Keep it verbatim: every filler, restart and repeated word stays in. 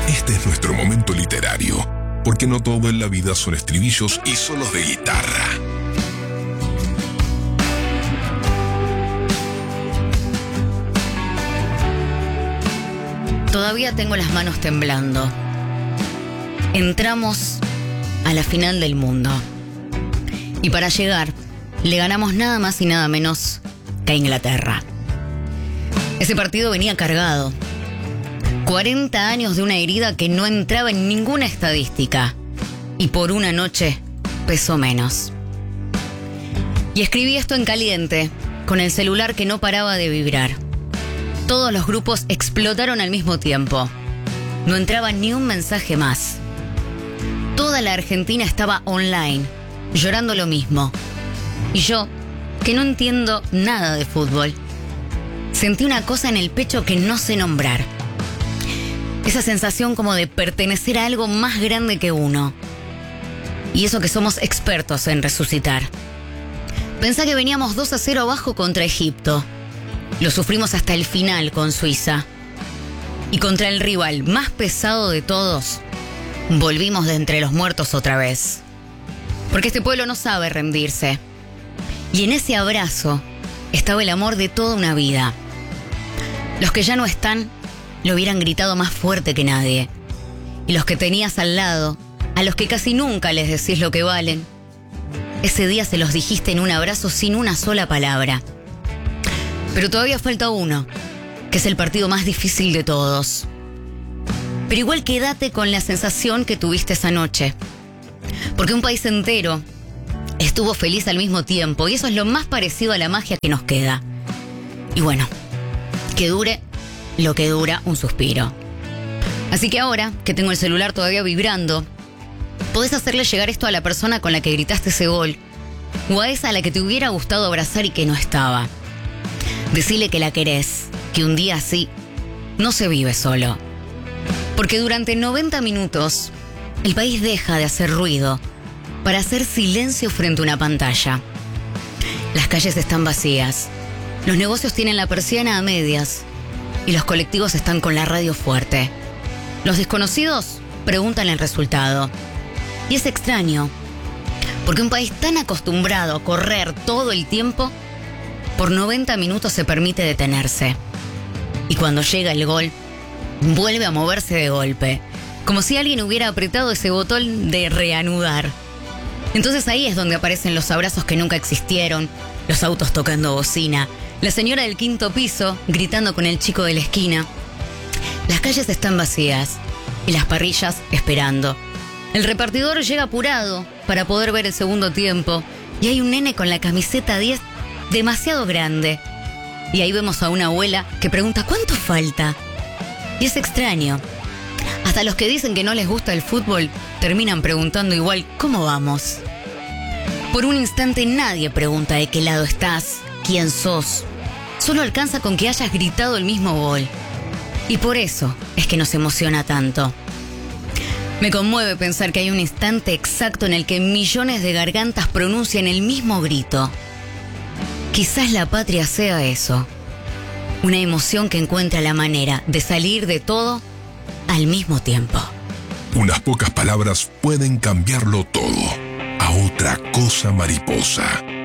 Este es nuestro momento literario, porque no todo en la vida son estribillos y solos de guitarra. Todavía tengo las manos temblando. Entramos a la final del mundo. Y para llegar, le ganamos nada más y nada menos que a Inglaterra. Ese partido venía cargado. cuarenta años de una herida que no entraba en ninguna estadística. Y por una noche pesó menos. Y escribí esto en caliente, con el celular que no paraba de vibrar. Todos los grupos explotaron al mismo tiempo. No entraba ni un mensaje más. Toda la Argentina estaba online, llorando lo mismo. Y yo, que no entiendo nada de fútbol, sentí una cosa en el pecho que no sé nombrar. Esa sensación como de pertenecer a algo más grande que uno. Y eso que somos expertos en resucitar. Pensá que veníamos dos a cero abajo contra Egipto. Lo sufrimos hasta el final con Suiza. Y contra el rival más pesado de todos, volvimos de entre los muertos otra vez. Porque este pueblo no sabe rendirse. Y en ese abrazo estaba el amor de toda una vida. Los que ya no están lo hubieran gritado más fuerte que nadie. Y los que tenías al lado, a los que casi nunca les decís lo que valen, ese día se los dijiste en un abrazo sin una sola palabra. Pero todavía falta uno, que es el partido más difícil de todos. Pero igual quédate con la sensación que tuviste esa noche. Porque un país entero estuvo feliz al mismo tiempo, y eso es lo más parecido a la magia que nos queda. Y bueno, que dure lo que dura un suspiro. Así que ahora, que tengo el celular todavía vibrando, podés hacerle llegar esto a la persona con la que gritaste ese gol, o a esa a la que te hubiera gustado abrazar y que no estaba. Decile que la querés, que un día así no se vive solo. Porque durante noventa minutos, el país deja de hacer ruido para hacer silencio frente a una pantalla. Las calles están vacías, los negocios tienen la persiana a medias y los colectivos están con la radio fuerte. Los desconocidos preguntan el resultado. Y es extraño, porque un país tan acostumbrado a correr todo el tiempo, por noventa minutos se permite detenerse. Y cuando llega el gol, vuelve a moverse de golpe, como si alguien hubiera apretado ese botón de reanudar. Entonces ahí es donde aparecen los abrazos que nunca existieron, los autos tocando bocina, la señora del quinto piso gritando con el chico de la esquina. Las calles están vacías y las parrillas esperando. El repartidor llega apurado para poder ver el segundo tiempo y hay un nene con la camiseta diez demasiado grande. Y ahí vemos a una abuela que pregunta ¿cuánto falta? Y es extraño. Hasta los que dicen que no les gusta el fútbol terminan preguntando igual ¿cómo vamos? Por un instante nadie pregunta de qué lado estás, quién sos. Solo alcanza con que hayas gritado el mismo gol. Y por eso es que nos emociona tanto. Me conmueve pensar que hay un instante exacto en el que millones de gargantas pronuncian el mismo grito. Quizás la patria sea eso. Una emoción que encuentra la manera de salir de todo al mismo tiempo. Unas pocas palabras pueden cambiarlo todo a otra cosa mariposa.